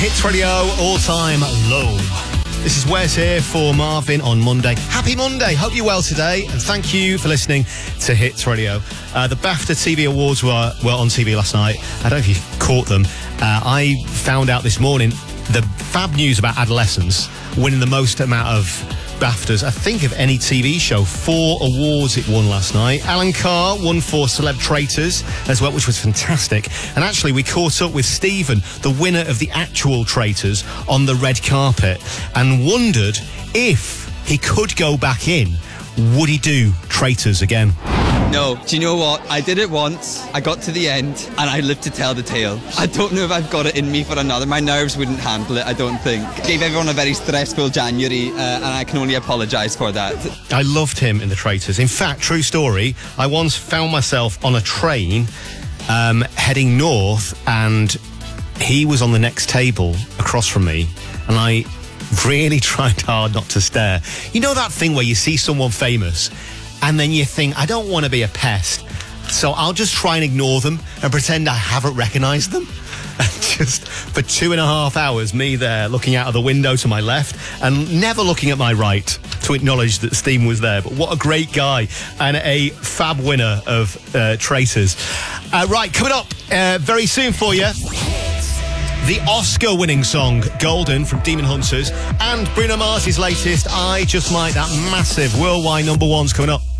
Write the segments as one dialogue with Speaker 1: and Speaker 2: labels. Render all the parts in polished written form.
Speaker 1: Hits Radio all-time low. This is Wes here for Marvin on Monday. Happy Monday. Hope you're well today. And thank you for listening to Hits Radio. The BAFTA TV Awards were on TV last night. I don't know if you caught them. I found out this morning the fab news about Adolescence winning the most amount of BAFTAs, I think, of any TV show. 4 awards it won last night. Alan Carr won for Celeb Traitors as well, which was fantastic. And actually, we caught up with Stephen, the winner of the actual Traitors, on the red carpet and wondered if he could go back in. Would he do Traitors again?
Speaker 2: No. Do you know what? I did it once, I got to the end, and I lived to tell the tale. I don't know if I've got it in me for another. My nerves wouldn't handle it, I don't think. Gave everyone a very stressful January, and I can only apologise for that.
Speaker 1: I loved him in the Traitors. In fact, true story, I once found myself on a train heading north, and he was on the next table across from me, and I really tried hard not to stare. You know that thing where you see someone famous and then you think, I don't want to be a pest, so I'll just try and ignore them and pretend I haven't recognised them. And just for 2.5 hours, me there looking out of the window to my left and never looking at my right to acknowledge that Stephen was there. But what a great guy and a fab winner of Traitors. Right, coming up very soon for you, the Oscar-winning song Golden from Demon Hunters and Bruno Mars' latest I Just Might. That massive worldwide #1's coming up.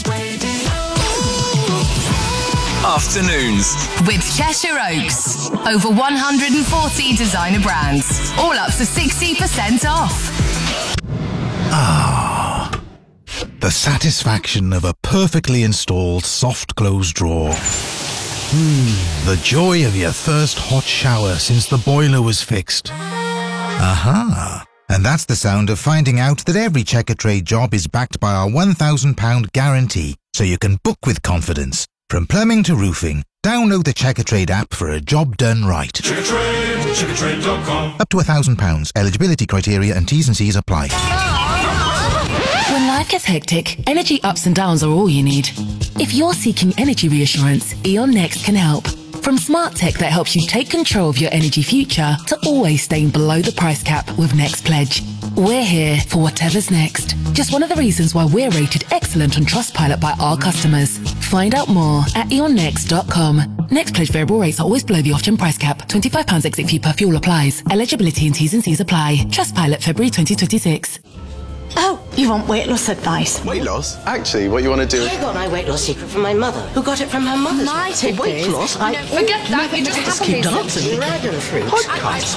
Speaker 3: Afternoons
Speaker 4: with Cheshire Oaks. Over 140 designer brands, all up to 60% off.
Speaker 5: The satisfaction of a perfectly installed soft close drawer. The joy of your first hot shower since the boiler was fixed. Aha! And that's the sound of finding out that every Checkatrade job is backed by our £1,000 guarantee, so you can book with confidence. From plumbing to roofing, download the Checkatrade app for a job done right. Checkatrade.com. Up to £1,000. Eligibility criteria and T's and C's apply.
Speaker 6: When life gets hectic, energy ups and downs are all you need. If you're seeking energy reassurance, E.ON Next can help. From smart tech that helps you take control of your energy future to always staying below the price cap with Next Pledge. We're here for whatever's next. Just one of the reasons why we're rated excellent on Trustpilot by our customers. Find out more at eonnext.com. Next Pledge variable rates are always below the off-gen price cap. £25 exit fee per fuel applies. Eligibility and T's and C's apply. Trustpilot February 2026.
Speaker 7: Oh, you want weight loss advice?
Speaker 8: Weight loss? Actually, what you want to do...
Speaker 7: I got my weight loss secret from my mother, who got it from her mother's.
Speaker 9: My tip
Speaker 7: weight
Speaker 9: is,
Speaker 7: loss?
Speaker 9: forget that, you just keep dancing.
Speaker 7: Dragon fruit.
Speaker 8: Podcast.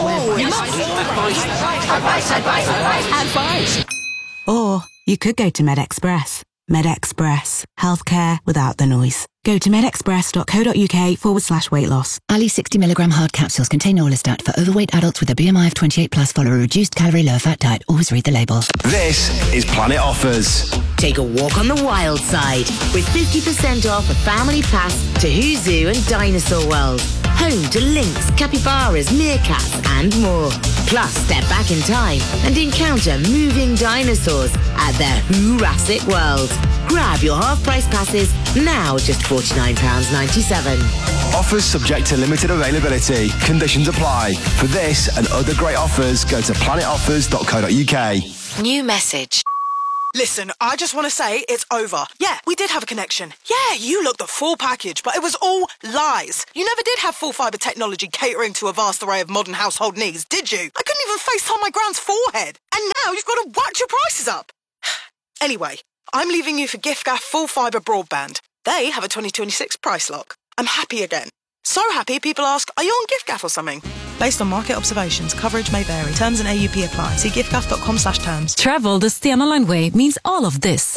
Speaker 9: Advice.
Speaker 10: Or you could go to MedExpress. MedExpress. Healthcare without the noise. Go to medexpress.co.uk/weight loss.
Speaker 11: Ali 60mg hard capsules contain Orlistat for overweight adults with a BMI of 28 plus. Follow a reduced calorie, low fat diet. Always read the label.
Speaker 3: This is Planet Offers.
Speaker 12: Take a walk on the wild side with 50% off a family pass to Who Zoo and Dinosaur World. Home to lynx, capybaras, meerkats and more. Plus, step back in time and encounter moving dinosaurs at their Jurassic World. Grab your half-price passes now, just £49.97.
Speaker 3: Offers subject to limited availability. Conditions apply. For this and other great offers, go to planetoffers.co.uk.
Speaker 13: New message.
Speaker 14: Listen, I just want to say it's over. Yeah, we did have a connection. Yeah, you looked the full package, but it was all lies. You never did have full fibre technology catering to a vast array of modern household needs, did you? I couldn't even FaceTime my grand's forehead. And now you've got to whack your prices up. Anyway, I'm leaving you for giffgaff full fibre broadband. They have a 2026 price lock. I'm happy again. So happy people ask, are you on giffgaff or something? Based on market observations, coverage may vary. Terms and AUP apply. See giffgaff.com/terms.
Speaker 6: Travel the Stena Line way means all of this.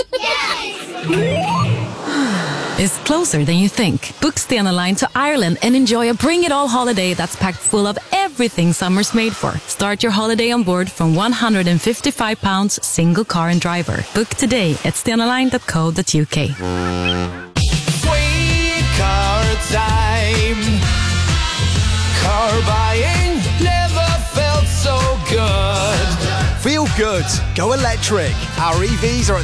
Speaker 6: Is closer than you think. Book Stena Line to Ireland and enjoy a bring-it-all holiday that's packed full of everything summer's made for. Start your holiday on board from £155 single car and driver. Book today at stenaline.co.uk.
Speaker 15: Sweet car time. Car buying never felt so good.
Speaker 16: Feel good. Go electric. Our EVs are at